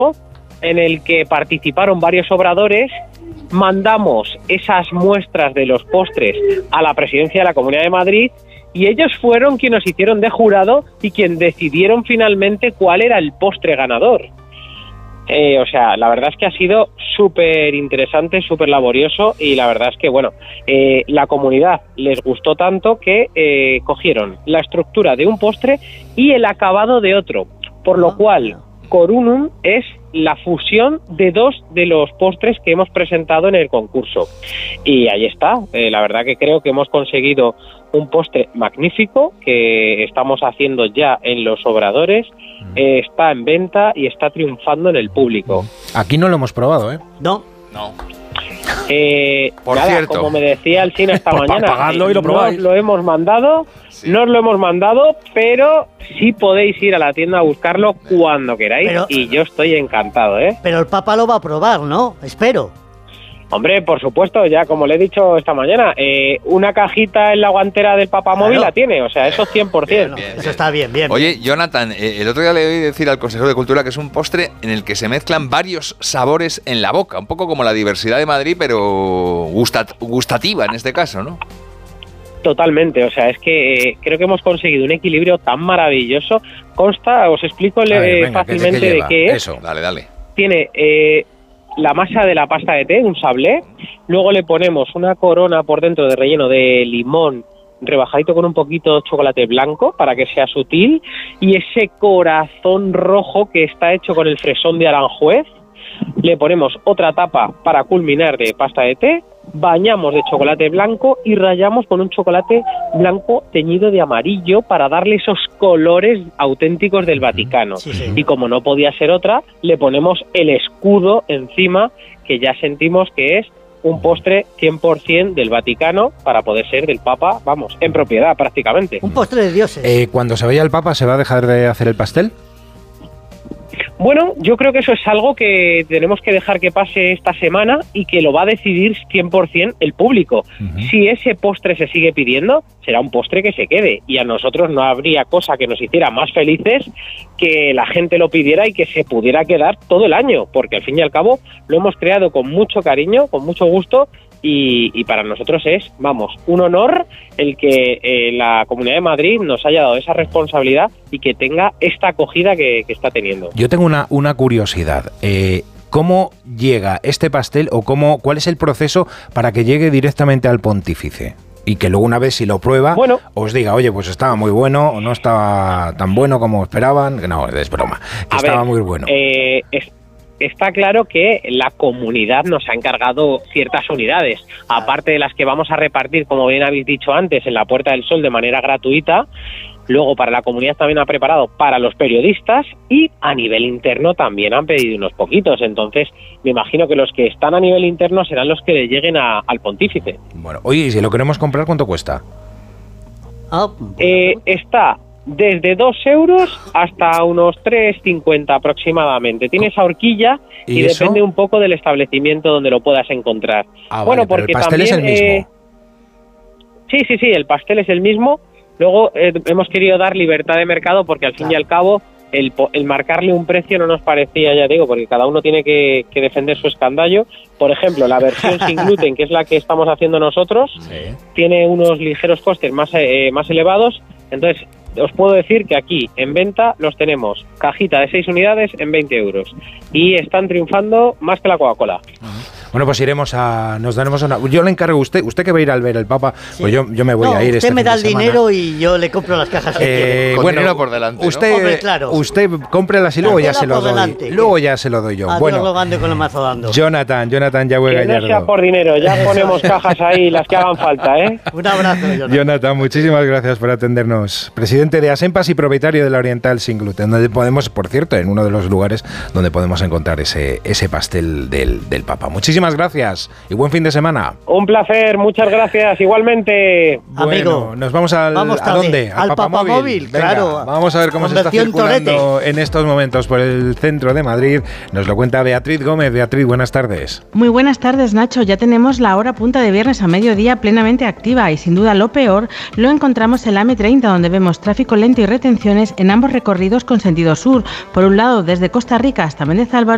en el que participaron varios obradores. Mandamos esas muestras de los postres a la presidencia de la Comunidad de Madrid y ellos fueron quienes nos hicieron de jurado y quien decidieron finalmente cuál era el postre ganador. O sea, la verdad es que ha sido súper interesante, súper laborioso y la verdad es que, bueno, la comunidad les gustó tanto que cogieron la estructura de un postre y el acabado de otro, por lo cual Corunum es la fusión de dos de los postres que hemos presentado en el concurso. Y ahí está, la verdad que creo que hemos conseguido un postre magnífico que estamos haciendo ya en los obradores, está en venta y está triunfando en el público. Aquí no lo hemos probado, ¿eh? No. Por nada, cierto, como me decía el Chino esta mañana, pagadlo y lo probáis. no os lo hemos mandado, pero sí podéis ir a la tienda a buscarlo cuando queráis, y yo estoy encantado, ¿eh? Pero el Papa lo va a probar, ¿no? Espero. Hombre, por supuesto, ya como le he dicho esta mañana, una cajita en la guantera del Papamóvil la tiene, o sea, eso 100%. Bien. Eso está bien. Oye, Jonathan, el otro día le oí decir al consejero de Cultura que es un postre en el que se mezclan varios sabores en la boca, un poco como la diversidad de Madrid, pero gustativa en este caso, ¿no? Totalmente, o sea, es que creo que hemos conseguido un equilibrio tan maravilloso. Consta, os explico fácilmente de qué es. Eso, dale. Tiene la masa de la pasta de té, un sablé, luego le ponemos una corona por dentro de relleno de limón rebajadito con un poquito de chocolate blanco para que sea sutil, y ese corazón rojo que está hecho con el fresón de Aranjuez. Le ponemos otra tapa para culminar de pasta de té, bañamos de chocolate blanco y rallamos con un chocolate blanco teñido de amarillo para darle esos colores auténticos del Vaticano. Sí. Y como no podía ser otra, le ponemos el escudo encima, que ya sentimos que es un postre 100% del Vaticano para poder ser del Papa, vamos, en propiedad prácticamente. Un postre de dioses. Cuando se vaya el Papa, ¿se va a dejar de hacer el pastel? Bueno, yo creo que eso es algo que tenemos que dejar que pase esta semana y que lo va a decidir 100% el público. Si ese postre se sigue pidiendo, será un postre que se quede, y a nosotros no habría cosa que nos hiciera más felices que la gente lo pidiera y que se pudiera quedar todo el año, porque al fin y al cabo lo hemos creado con mucho cariño, con mucho gusto, y para nosotros es, vamos, un honor el que la Comunidad de Madrid nos haya dado esa responsabilidad y que tenga esta acogida que está teniendo. Yo tengo una curiosidad. ¿Cómo llega este pastel o cuál es el proceso para que llegue directamente al pontífice? Y que luego, una vez si lo prueba, os diga, oye, pues estaba muy bueno o no estaba tan bueno como esperaban. No, es broma, que estaba muy bueno. Está claro que la comunidad nos ha encargado ciertas unidades, aparte de las que vamos a repartir, como bien habéis dicho antes, en la Puerta del Sol de manera gratuita. Luego, para la comunidad también ha preparado para los periodistas, y a nivel interno también han pedido unos poquitos. Entonces, me imagino que los que están a nivel interno serán los que le lleguen al pontífice. Bueno, oye, ¿y si lo queremos comprar, cuánto cuesta? Está desde 2 euros hasta unos 3,50 aproximadamente. Tiene esa horquilla y depende un poco del establecimiento donde lo puedas encontrar. Bueno, porque el pastel también, es el mismo. Sí, el pastel es el mismo. Luego hemos querido dar libertad de mercado porque al fin y al cabo el marcarle un precio no nos parecía, ya digo, porque cada uno tiene que defender su escandallo. Por ejemplo, la versión sin gluten, que es la que estamos haciendo nosotros, tiene unos ligeros costes más elevados. Entonces, os puedo decir que aquí en venta los tenemos cajita de 6 unidades en 20 euros y están triunfando más que la Coca-Cola. Bueno, pues nos daremos una... Yo le encargo a usted que va a ir al ver el Papa, pues yo me voy a ir usted me da el dinero y yo le compro las cajas que con dinero por delante, usted, ¿no? Hombre, claro. Usted cómprelas y luego ya se lo doy. Delante, luego ya se lo doy yo. Bueno, lo mande con el mazo dando. Jonathan Yahweh Gallardo. Que no sea por dinero, ya ponemos cajas ahí, las que hagan falta, ¿eh? Un abrazo, Jonathan, muchísimas gracias por atendernos. Presidente de Asempas y propietario de la Oriental Sin Gluten, donde podemos, por cierto, en uno de los lugares donde podemos encontrar ese pastel del Papa. Muchísimas gracias. Y buen fin de semana. Un placer, muchas gracias, igualmente. Bueno, amigo, nos vamos ¿a dónde? Al Papamóvil, claro. Vamos a ver cómo se está circulando en estos momentos por el centro de Madrid. Nos lo cuenta Beatriz Gómez. Beatriz, buenas tardes. Muy buenas tardes, Nacho. Ya tenemos la hora punta de viernes a mediodía plenamente activa y sin duda lo peor lo encontramos en la M30, donde vemos tráfico lento y retenciones en ambos recorridos con sentido sur. Por un lado, desde Costa Rica hasta Méndez Álvaro,